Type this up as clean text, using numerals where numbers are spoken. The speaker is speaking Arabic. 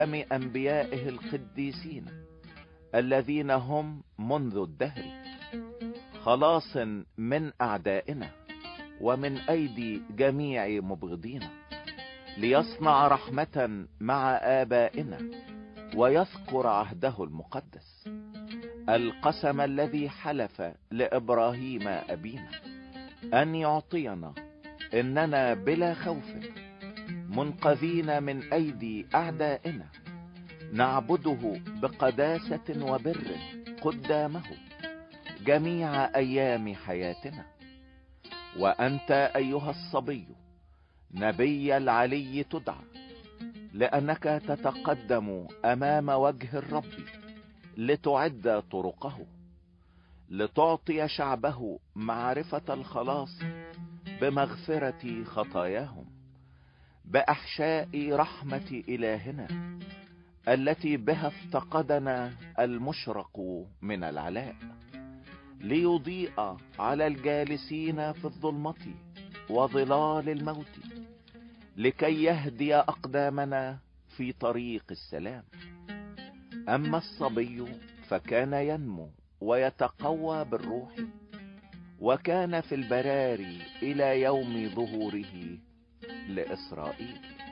أنبيائه القديسين الذين هم منذ الدهر، خلاص من أعدائنا ومن أيدي جميع مبغضينا، ليصنع رحمة مع آبائنا ويذكر عهده المقدس، القسم الذي حلف لإبراهيم أبينا أن يعطينا إننا بلا خوف منقذين من أيدي أعدائنا نعبده بقداسة وبر قدامه جميع أيام حياتنا. وأنت أيها الصبي نبي العلي تدعى، لأنك تتقدم أمام وجه الرب لتعد طرقه، لتعطي شعبه معرفة الخلاص بمغفرة خطاياهم، بأحشاء رحمة إلهنا التي بها افتقدنا المشرق من العلاء، ليضيء على الجالسين في الظلمة وظلال الموت، لكي يهدي أقدامنا في طريق السلام. أما الصبي فكان ينمو ويتقوى بالروح، وكان في البراري إلى يوم ظهوره لإسرائيل.